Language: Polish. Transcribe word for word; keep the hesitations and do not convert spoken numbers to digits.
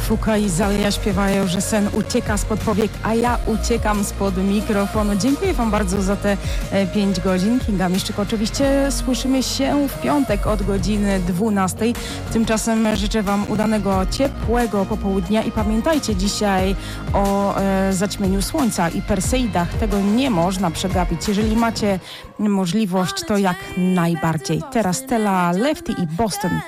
Fuka i Zalia śpiewają, że sen ucieka spod powiek, a ja uciekam spod mikrofonu. Dziękuję Wam bardzo za te pięć godzin. Kinga Miszczyk, oczywiście słyszymy się w piątek od godziny dwunastej. Tymczasem życzę Wam udanego, ciepłego popołudnia i pamiętajcie dzisiaj o e, zaćmieniu słońca i Perseidach. Tego nie można przegapić. Jeżeli macie możliwość, to jak najbardziej. Teraz Stella Lefty i Boston.